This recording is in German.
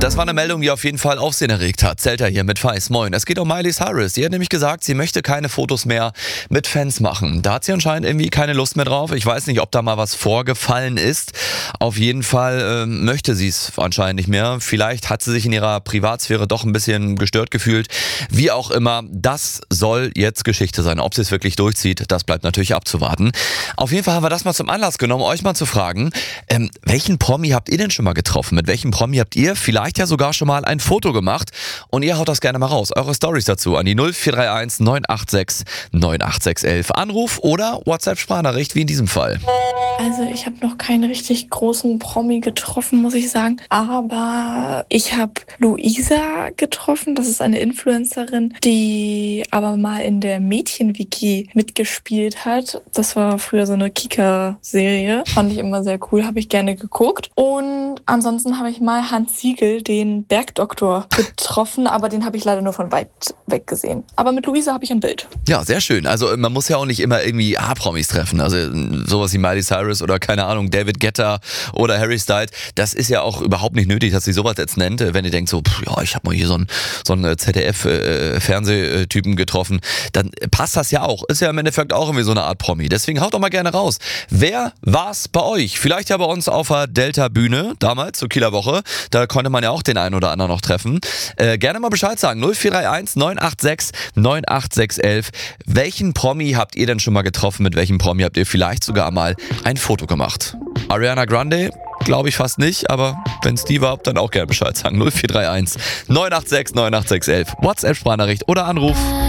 Das war eine Meldung, die auf jeden Fall Aufsehen erregt hat. Zelter hier mit Feis, moin. Es geht um Miley Cyrus. Die hat nämlich gesagt, sie möchte keine Fotos mehr mit Fans machen. Da hat sie anscheinend irgendwie keine Lust mehr drauf. Ich weiß nicht, ob da mal was vorgefallen ist. Auf jeden Fall möchte sie es anscheinend nicht mehr. Vielleicht hat sie sich in ihrer Privatsphäre doch ein bisschen gestört gefühlt. Wie auch immer, das soll jetzt Geschichte sein. Ob sie es wirklich durchzieht, das bleibt natürlich abzuwarten. Auf jeden Fall haben wir das mal zum Anlass genommen, euch mal zu fragen, welchen Promi habt ihr denn schon mal getroffen? Mit welchem Promi habt ihr vielleicht ja sogar schon mal ein Foto gemacht? Und ihr haut das gerne mal raus. Eure Storys dazu an die 0431 986 98611. Anruf oder WhatsApp-Sprachnachricht, wie in diesem Fall. Also ich habe noch keinen richtig großen Promi getroffen, muss ich sagen. Aber ich habe Luisa getroffen. Das ist eine Influencerin, die aber mal in der Mädchen-Wiki mitgespielt hat. Das war früher so eine Kika-Serie. Fand ich immer sehr cool, habe ich gerne geguckt. Und ansonsten habe ich mal Hans Siegel, den Bergdoktor, getroffen. Aber den habe ich leider nur von weit weg gesehen. Aber mit Luisa habe ich ein Bild. Ja, sehr schön. Also man muss ja auch nicht immer irgendwie A-Promis treffen. Also sowas wie Miley Cyrus oder keine Ahnung, David Guetta oder Harry Styles. Das ist ja auch überhaupt nicht nötig, dass sie sowas jetzt nennt. Wenn ihr denkt so, ja, ich habe mal hier so einen ZDF-Fernsehtypen getroffen, dann passt das ja auch. Ist ja im Endeffekt auch irgendwie so eine Art Promi. Deswegen haut doch mal gerne raus. Wer war's bei euch? Vielleicht ja bei uns auf der Delta-Bühne, damals zur Kieler Woche. Da konnte man ja auch den einen oder anderen noch treffen. Gerne mal Bescheid sagen. 0431 986 98611. Welchen Promi habt ihr denn schon mal getroffen? Mit welchem Promi habt ihr vielleicht sogar mal ein Foto gemacht? Ariana Grande? Glaube ich fast nicht, aber wenn es die war, dann auch gerne Bescheid sagen. 0431 986 98611. WhatsApp-Sprachnachricht oder Anruf.